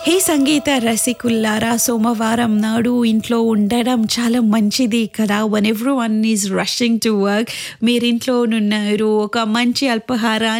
హే సంగీత రసికుల్లారా, సోమవారం నాడు ఇంట్లో ఉండడం చాలా మంచిది కదా. One everyone is rushing to work. మీరింట్లోనున్నారు, ఒక మంచి అల్పాహారాన్ని